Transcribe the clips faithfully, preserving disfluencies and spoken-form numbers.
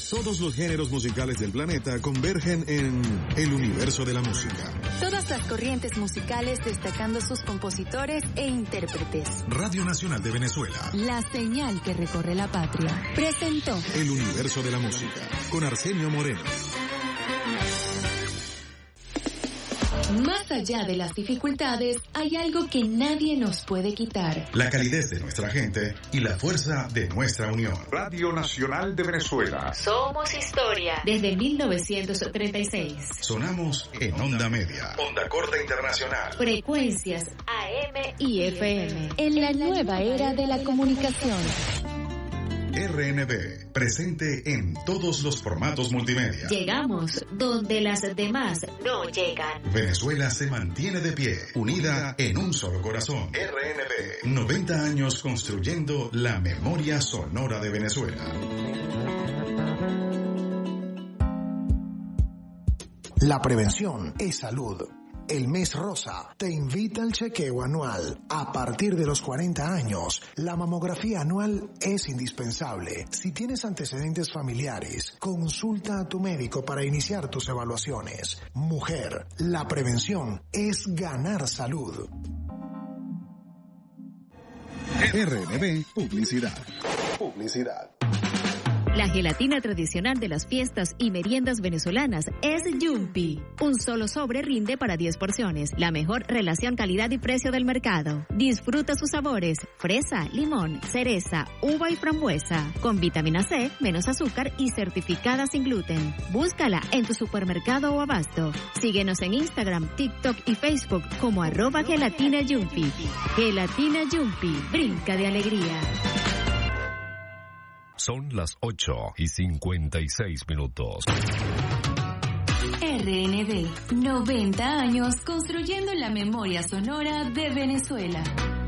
Todos los géneros musicales del planeta convergen en el universo de la música. Todas las corrientes musicales destacando sus compositores e intérpretes. Radio Nacional de Venezuela. La señal que recorre la patria. Presentó El universo de la música con Arsenio Moreno. Más allá de las dificultades, hay algo que nadie nos puede quitar. La calidez de nuestra gente y la fuerza de nuestra unión. Radio Nacional de Venezuela. Somos historia. Desde mil novecientos treinta y seis. Sonamos en onda media. Onda corta internacional. Frecuencias A M y F M. En la nueva era de la comunicación. R N B, presente en todos los formatos multimedia. Llegamos donde las demás no llegan. Venezuela se mantiene de pie, unida en un solo corazón. R N B, noventa años construyendo la memoria sonora de Venezuela. La prevención es salud. El Mes Rosa te invita al chequeo anual. A partir de los cuarenta años, la mamografía anual es indispensable. Si tienes antecedentes familiares, consulta a tu médico para iniciar tus evaluaciones. Mujer, la prevención es ganar salud. R N B Publicidad. Publicidad. La gelatina tradicional de las fiestas y meriendas venezolanas es Yumpy. Un solo sobre rinde para diez porciones. La mejor relación calidad y precio del mercado. Disfruta sus sabores: fresa, limón, cereza, uva y frambuesa. Con vitamina C, menos azúcar y certificada sin gluten. Búscala en tu supermercado o abasto. Síguenos en Instagram, TikTok y Facebook como arroba gelatina Yumpy. Gelatina Yumpy, brinca de alegría. Son las ocho y cincuenta y seis minutos. R N B, noventa años construyendo la memoria sonora de Venezuela.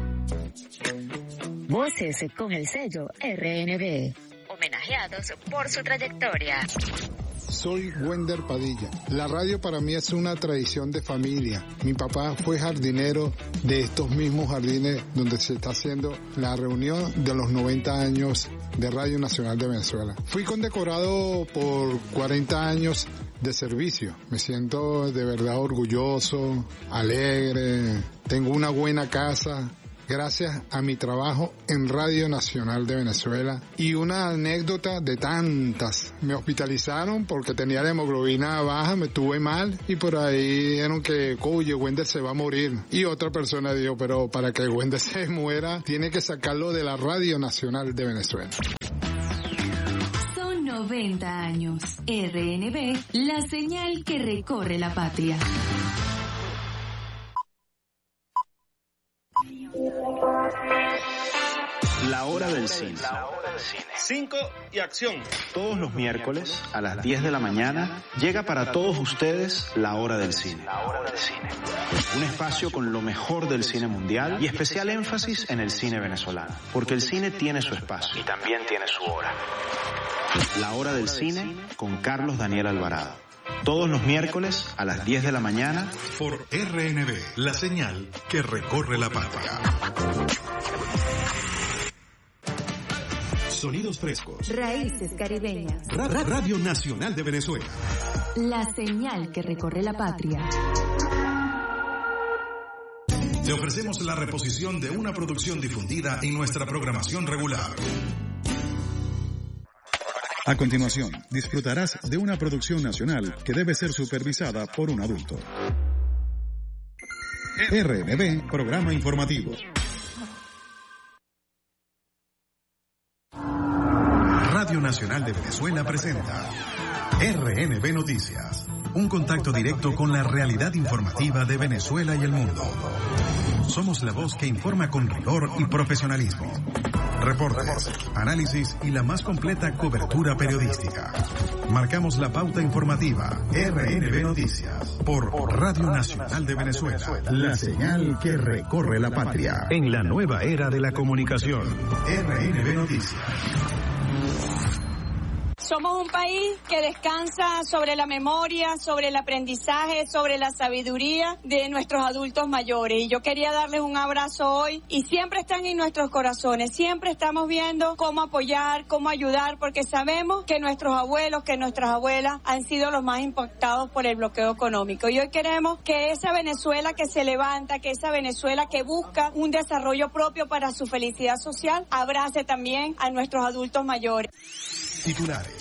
Voces con el sello R N B, homenajeados por su trayectoria. Soy Wender Padilla. La radio para mí es una tradición de familia. Mi papá fue jardinero de estos mismos jardines donde se está haciendo la reunión de los noventa años de Radio Nacional de Venezuela. Fui condecorado por cuarenta años de servicio. Me siento de verdad orgulloso, alegre. Tengo una buena casa gracias a mi trabajo en Radio Nacional de Venezuela. Y una anécdota de tantas. Me hospitalizaron porque tenía la hemoglobina baja, me tuve mal y por ahí dijeron que, oye, Wender se va a morir. Y otra persona dijo, pero para que Wender se muera, tiene que sacarlo de la Radio Nacional de Venezuela. Son noventa años. R N B, la señal que recorre la patria. La hora del cine. Cinco y acción. Todos los miércoles a las diez de la mañana llega para todos ustedes la hora del cine. Un espacio con lo mejor del cine mundial y especial énfasis en el cine venezolano. Porque el cine tiene su espacio y también tiene su hora. La hora del cine con Carlos Daniel Alvarado. Todos los miércoles a las diez de la mañana por R N B, la señal que recorre la patria. Sonidos frescos. Raíces caribeñas. Ra- Ra- Radio Nacional de Venezuela. La señal que recorre la patria. Te ofrecemos la reposición de una producción difundida en nuestra programación regular. A continuación, disfrutarás de una producción nacional que debe ser supervisada por un adulto. R N B, programa informativo. Radio Nacional de Venezuela presenta R N B Noticias, un contacto directo con la realidad informativa de Venezuela y el mundo. Somos la voz que informa con rigor y profesionalismo. Reportes, análisis y la más completa cobertura periodística. Marcamos la pauta informativa. R N B Noticias por Radio Nacional de Venezuela. La señal que recorre la patria. En la nueva era de la comunicación. R N B Noticias. Somos un país que descansa sobre la memoria, sobre el aprendizaje, sobre la sabiduría de nuestros adultos mayores. Y yo quería darles un abrazo hoy y siempre están en nuestros corazones. Siempre estamos viendo cómo apoyar, cómo ayudar, porque sabemos que nuestros abuelos, que nuestras abuelas han sido los más impactados por el bloqueo económico. Y hoy queremos que esa Venezuela que se levanta, que esa Venezuela que busca un desarrollo propio para su felicidad social, abrace también a nuestros adultos mayores. Titulares.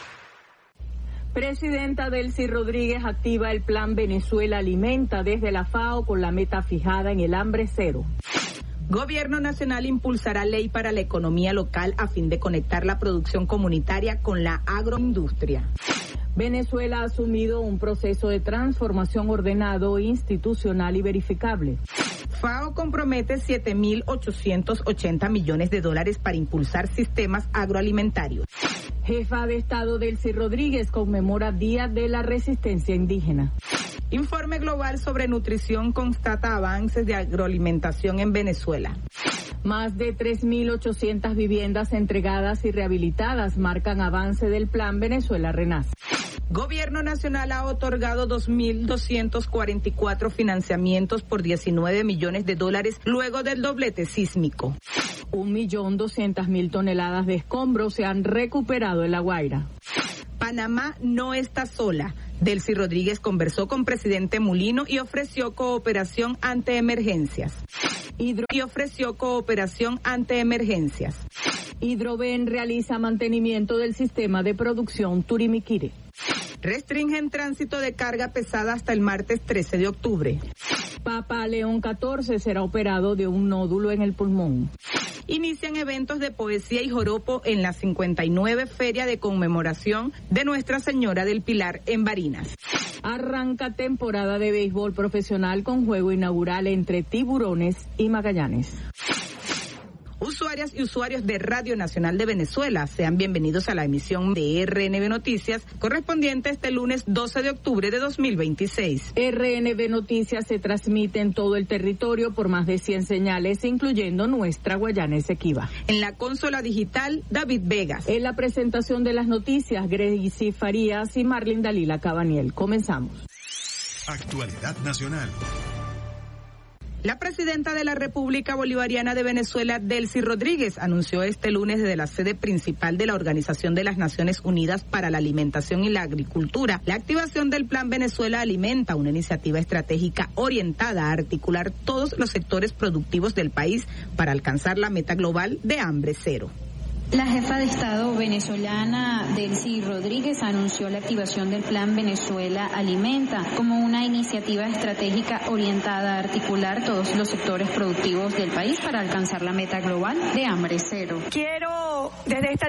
Presidenta Delcy Rodríguez activa el Plan Venezuela Alimenta desde la FAO con la meta fijada en el hambre cero. Gobierno Nacional impulsará ley para la economía local a fin de conectar la producción comunitaria con la agroindustria. Venezuela ha asumido un proceso de transformación ordenado, institucional y verificable. FAO compromete siete mil ochocientos ochenta millones de dólares para impulsar sistemas agroalimentarios. Jefa de Estado Delcy Rodríguez conmemora Día de la Resistencia Indígena. Informe global sobre nutrición constata avances de agroalimentación en Venezuela. Más de tres mil ochocientas viviendas entregadas y rehabilitadas marcan avance del Plan Venezuela Renace. Gobierno Nacional ha otorgado dos mil doscientos cuarenta y cuatro financiamientos por diecinueve millones de dólares luego del doblete sísmico. Un millón doscientas mil toneladas de escombros se han recuperado en La Guaira. Panamá no está sola. Delcy Rodríguez conversó con presidente Mulino y ofreció cooperación ante emergencias. Hidro y ofreció cooperación ante emergencias. Hidroven realiza mantenimiento del sistema de producción Turimiquire. Restringen tránsito de carga pesada hasta el martes trece de octubre. Papa León catorce será operado de un nódulo en el pulmón. Inician eventos de poesía y joropo en la cincuenta y nueve Feria de Conmemoración de Nuestra Señora del Pilar en Barinas. Arranca temporada de béisbol profesional con juego inaugural entre Tiburones y Magallanes. Usuarias y usuarios de Radio Nacional de Venezuela, sean bienvenidos a la emisión de R N B Noticias, correspondiente este lunes doce de octubre de dos mil veintiséis. R N B Noticias se transmite en todo el territorio por más de cien señales, incluyendo nuestra Guayana Esequiba. En la consola digital, David Vegas. En la presentación de las noticias, Gracie Farías y Marlene Dalila Cabaniel. Comenzamos. Actualidad nacional. La presidenta de la República Bolivariana de Venezuela, Delcy Rodríguez, anunció este lunes desde la sede principal de la Organización de las Naciones Unidas para la Alimentación y la Agricultura la activación del Plan Venezuela Alimenta, una iniciativa estratégica orientada a articular todos los sectores productivos del país para alcanzar la meta global de hambre cero. La jefa de Estado venezolana, Delcy Rodríguez, anunció la activación del Plan Venezuela Alimenta como una iniciativa estratégica orientada a articular todos los sectores productivos del país para alcanzar la meta global de hambre cero. Quiero, desde esta